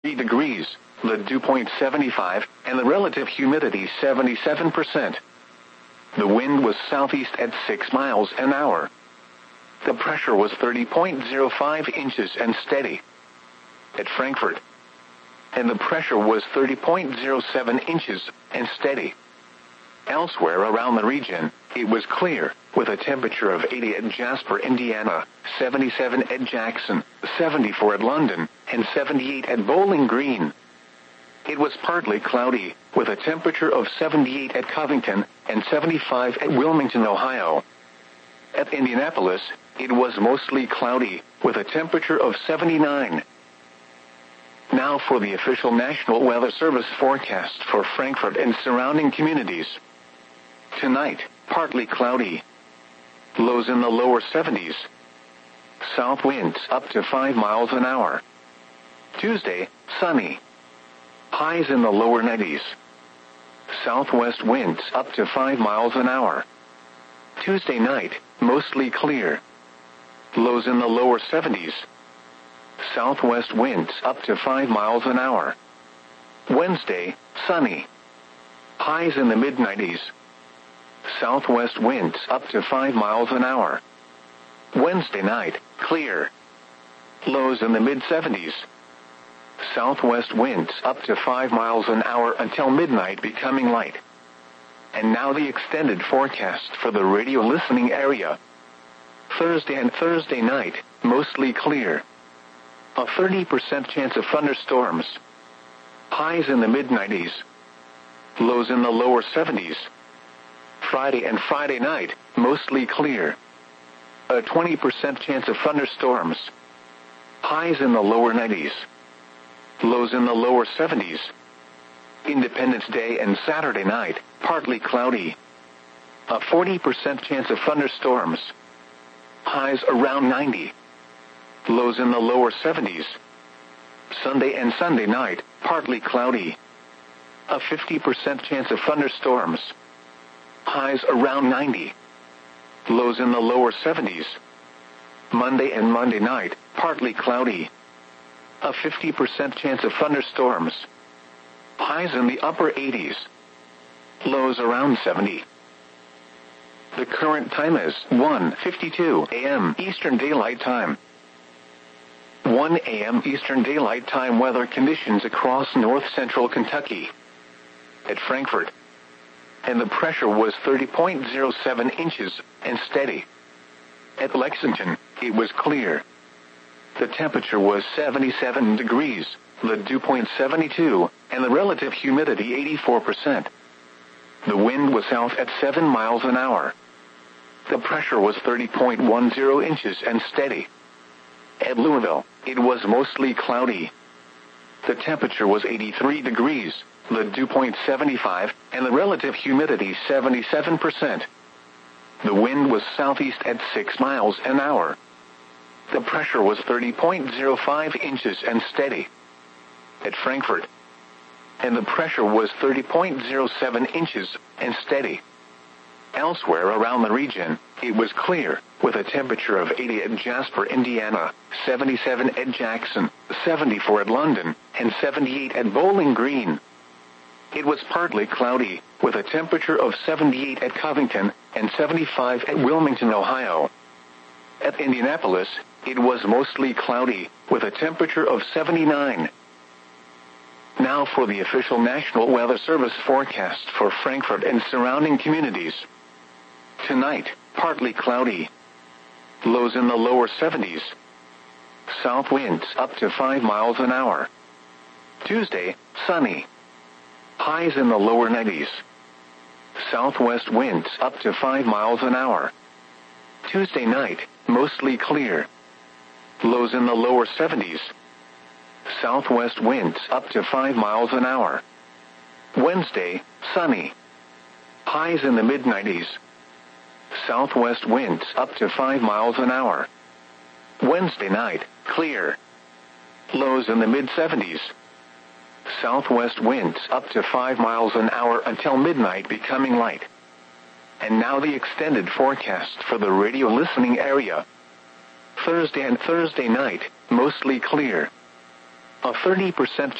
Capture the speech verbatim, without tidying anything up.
degrees, the dew point seventy-five, and the relative humidity seventy-seven percent. The wind was southeast at six miles an hour. The pressure was thirty point zero five inches and steady. At Frankfurt. And the pressure was thirty point zero seven inches and steady. Elsewhere around the region, it was clear, with a temperature of eighty at Jasper, Indiana, seventy-seven at Jackson, seventy-four at London, and seventy-eight at Bowling Green. It was partly cloudy, with a temperature of seventy-eight at Covington, and seventy-five at Wilmington, Ohio. At Indianapolis, it was mostly cloudy, with a temperature of seventy-nine. Now for the official National Weather Service forecast for Frankfurt and surrounding communities. Tonight, partly cloudy. Lows in the lower seventies. South winds up to five miles an hour. Tuesday, sunny. Highs in the lower nineties. Southwest winds up to five miles an hour. Tuesday night, mostly clear. Lows in the lower seventies. Southwest winds up to five miles an hour. Wednesday, sunny. Highs in the mid nineties. Southwest winds up to five miles an hour. Wednesday night, clear. Lows in the mid seventies. Southwest winds up to five miles an hour until midnight, becoming light. And now the extended forecast for the radio listening area. Thursday and Thursday night, mostly clear. A thirty percent chance of thunderstorms. Highs in the mid nineties. Lows in the lower seventies. Friday and Friday night, mostly clear. A twenty percent chance of thunderstorms. Highs in the lower nineties. Lows in the lower seventies. Independence Day and Saturday night, partly cloudy. A forty percent chance of thunderstorms. Highs around ninety. Lows in the lower seventies. Sunday and Sunday night, partly cloudy. A fifty percent chance of thunderstorms. Highs around ninety. Lows in the lower seventies. Monday and Monday night, partly cloudy. A fifty percent chance of thunderstorms. Highs in the upper eighties. Lows around seventy. The current time is one fifty-two a m Eastern Daylight Time. one a m Eastern Daylight Time weather conditions across north-central Kentucky. At Frankfurt. And the pressure was thirty point zero seven inches and steady. At Lexington, it was clear. The temperature was seventy-seven degrees, the dew point seventy-two, and the relative humidity eighty-four percent. The wind was south at seven miles an hour. The pressure was thirty point one zero inches and steady. At Louisville, it was mostly cloudy. The temperature was eighty-three degrees, the dew point seventy-five, and the relative humidity seventy-seven percent. The wind was southeast at six miles an hour. The pressure was thirty point zero five inches and steady. At Frankfurt. And the pressure was thirty point zero seven inches and steady. Elsewhere around the region, it was clear, with a temperature of eighty at Jasper, Indiana, seventy-seven at Jackson, seventy-four at London, and seventy-eight at Bowling Green. It was partly cloudy, with a temperature of seventy-eight at Covington, and seventy-five at Wilmington, Ohio. At Indianapolis, it was mostly cloudy, with a temperature of seventy-nine. Now for the official National Weather Service forecast for Frankfurt and surrounding communities. Tonight, partly cloudy. Lows in the lower seventies. South winds up to five miles an hour. Tuesday, sunny. Highs in the lower nineties. Southwest winds up to five miles an hour. Tuesday night, mostly clear. Lows in the lower seventies. Southwest winds up to five miles an hour. Wednesday, sunny. Highs in the mid nineties. Southwest winds up to five miles an hour. Wednesday night, clear. Lows in the mid seventies. Southwest winds up to five miles an hour until midnight, becoming light. And now the extended forecast for the radio listening area. Thursday and Thursday night, mostly clear. A thirty percent